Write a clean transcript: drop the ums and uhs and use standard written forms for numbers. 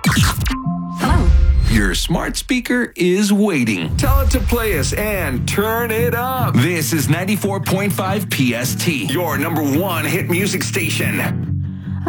Hello. Your smart speaker is waiting. Tell it to play us and turn it up. This is 94.5 PST, your number one hit music station.